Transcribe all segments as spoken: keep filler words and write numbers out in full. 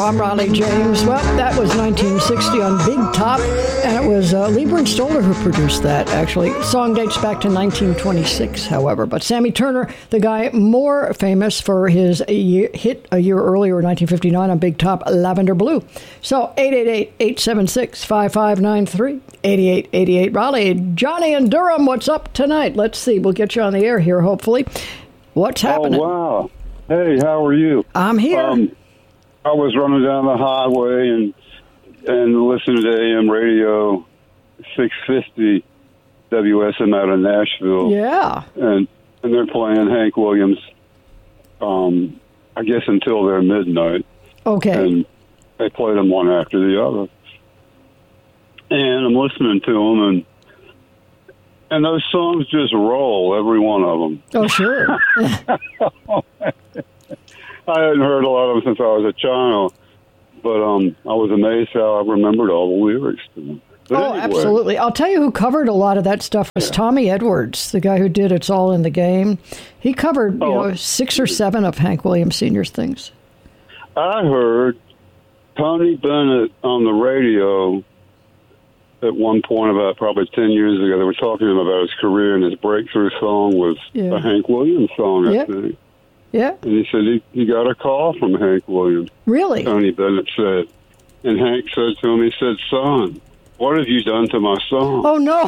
I'm Ronnie James. Well, that was nineteen sixty on Big Top, and it was uh, Leiber and Stoller who produced that, actually. The song dates back to nineteen twenty-six, however. But Sammy Turner, the guy more famous for his year, hit a year earlier in nineteen fifty-nine on Big Top, Lavender Blue. So, eight eight eight, eight seven six, five five nine three, eight eight eight eight, Raleigh. Johnny in Durham, what's up tonight? Let's see. We'll get you on the air here, hopefully. What's happening? Oh, wow. Hey, how are you? I'm here. Um, I was running down the highway and and listening to A M radio six fifty W S M out of Nashville. Yeah. And and they're playing Hank Williams, um, I guess until their midnight. Okay. And they played them one after the other. And I'm listening to them, and and those songs just roll, every one of them. Oh, sure. I hadn't heard a lot of them since I was a child, but um, I was amazed how I remembered all the lyrics to them. But oh, anyway, absolutely. I'll tell you who covered a lot of that stuff was yeah. Tommy Edwards, the guy who did It's All in the Game. He covered you oh, know, six or seven of Hank Williams Senior's things. I heard Tony Bennett on the radio at one point about probably ten years ago. They were talking to him about his career, and his breakthrough song was yeah. a Hank Williams song, I yeah. think. Yeah. And he said he, he got a call from Hank Williams. Really? Tony Bennett said. And Hank said to him, he said, "Son, what have you done to my song?" Oh, no.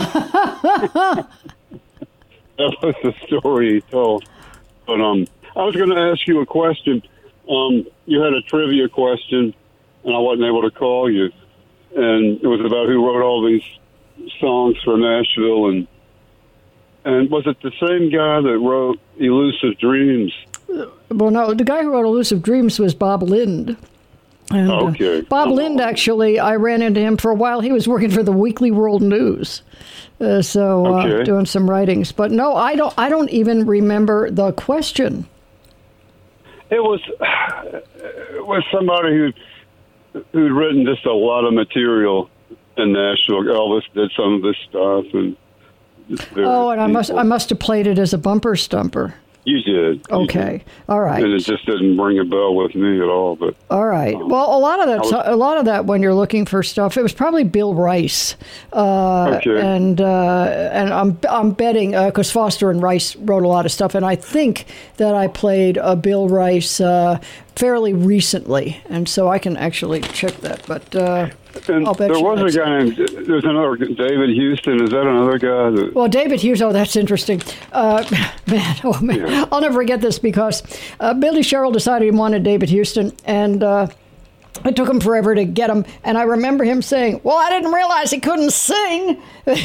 That was the story he told. But um, I was going to ask you a question. Um, you had a trivia question, and I wasn't able to call you. And it was about who wrote all these songs for Nashville. And, and was it the same guy that wrote Elusive Dreams? Well, no, the guy who wrote Elusive Dreams was Bob Lind. And, okay. Uh, Bob oh. Lind, actually, I ran into him for a while. He was working for the Weekly World News, uh, so uh, okay. doing some writings. But no, I don't. I don't even remember the question. It was it was somebody who who'd written just a lot of material in Nashville. Elvis did some of this stuff, and oh, and I must I must have played it as a bumper stumper. You did. You okay. did. All right. And it just didn't ring a bell with me at all. But all right. Um, well, a lot of that, was, a lot of that, when you're looking for stuff, it was probably Bill Rice. Uh, okay. And uh, and I'm I'm betting because uh, Foster and Rice wrote a lot of stuff, and I think that I played a Bill Rice uh, fairly recently, and so I can actually check that. But uh, and I'll bet there you was a guy named there's another David Houston. Is that another guy? That, well, David Hughes. Oh, that's interesting. Uh, man, oh man, yeah. I'll never forget this because uh, Billy Sherrill decided he wanted David Houston, and uh, it took him forever to get him. And I remember him saying, "Well, I didn't realize he couldn't sing."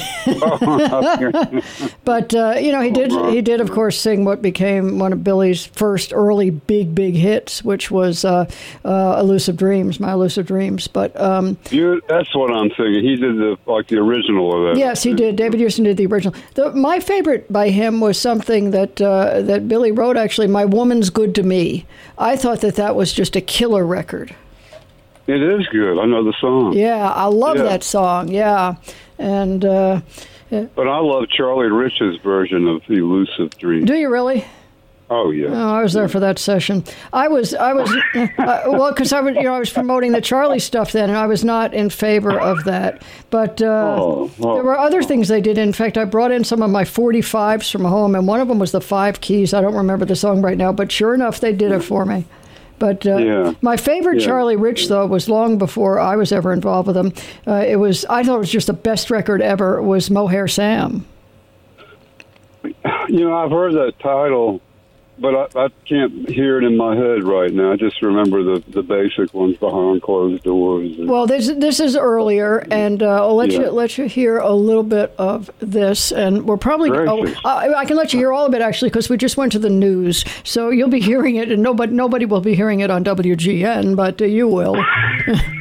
But uh, you know, he did. He did, of course, sing what became one of Billy's first early big, big hits, which was uh, uh, "Elusive Dreams," "My Elusive Dreams." But um, you, that's what I'm thinking. He did the like the original of that. Yes, he did. David Houston did the original. The, my favorite by him was something that uh, that Billy wrote. Actually, "My Woman's Good to Me." I thought that that was just a killer record. It is good. I know the song. Yeah, I love yeah. that song. Yeah, and. Uh, But I love Charlie Rich's version of "Elusive Dreams." Do you really? Oh yeah. Oh, I was there for that session. I was, I was, uh, well, because I was, you know, I was promoting the Charlie stuff then, and I was not in favor of that. But uh, oh, oh. there were other things they did. In fact, I brought in some of my forty-fives from home, and one of them was the Five Keys. I don't remember the song right now, but sure enough, they did it for me. But uh, yeah. my favorite yeah. Charlie Rich, though, was long before I was ever involved with him. Uh, it was, I thought it was just the best record ever, was Mohair Sam. You know, I've heard that title, but I, I can't hear it in my head right now. I just remember the, the basic ones, Behind Closed Doors. And, well, this this is earlier, and uh, I'll let yeah. you let you hear a little bit of this, and we're probably oh, I, I can let you hear all of it actually because we just went to the news, so you'll be hearing it, and nobody nobody will be hearing it on W G N, but uh, you will.